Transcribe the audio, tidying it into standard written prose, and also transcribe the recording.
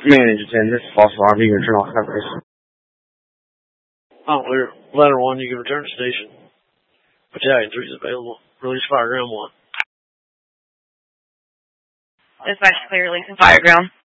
Manager 10, this is false alarm. You can return all coverage. Oh, clear. Ladder 1, you can return to station. Battalion 3 is available. Release Fireground 1. Dispatch clear, releasing Fireground.